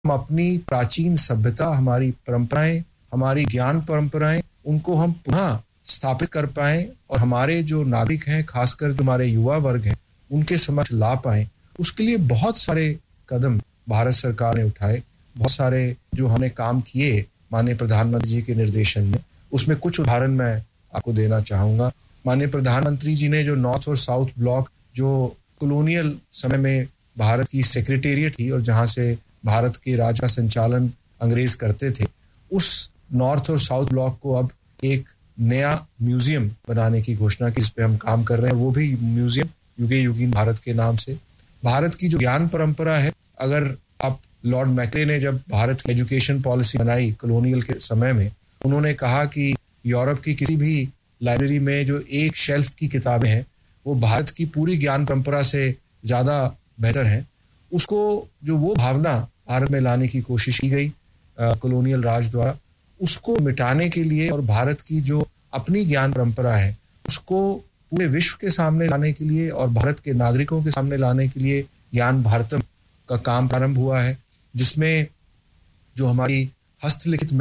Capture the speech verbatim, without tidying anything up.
हम अपनी प्राचीन सभ्यता, हमारी परंपराएं, हमारी ज्ञान परंपराएं, उनको हम पुनः स्थापित कर पाएं और हमारे जो नागरिक हैं, खासकर जो हमारे युवा वर्ग हैं, उनके समक्ष ला पाएं। उसके लिए बहुत सारे कदम भारत सरकार ने उठाए, बहुत सारे जो हमने काम किए माननीय प्रधानमंत्री जी के निर्देशन में, उसमें कुछ उदाहरण मैं आपको देना चाहूँगा। माननीय प्रधानमंत्री जी ने जो नॉर्थ और साउथ ब्लॉक, जो कॉलोनियल समय में भारत की सेक्रेटेरिएट थी और जहाँ से भारत के राज का संचालन अंग्रेज करते थे, उस नॉर्थ और साउथ ब्लॉक को अब एक नया म्यूजियम बनाने की घोषणा की, इस पे हम काम कर रहे हैं। वो भी म्यूजियम युगे युगीन भारत के नाम से। भारत की जो ज्ञान परंपरा है, अगर आप लॉर्ड मैक्ले ने जब भारत की एजुकेशन पॉलिसी बनाई कॉलोनियल के समय में, उन्होंने कहा कि यूरोप की किसी भी लाइब्रेरी में जो एक शेल्फ की किताबें हैं वो भारत की पूरी ज्ञान परंपरा से ज़्यादा बेहतर हैं। उसको जो वो भावना भारत में लाने की कोशिश की गई कॉलोनियल राज द्वारा, उसको मिटाने के लिए और भारत की जो अपनी ज्ञान परंपरा है उसको पूरे विश्व के सामने लाने के लिए और भारत के नागरिकों के सामने लाने के लिए ज्ञान भारतम का काम प्रारंभ हुआ है, जिसमें जो हमारी हस्तलिखित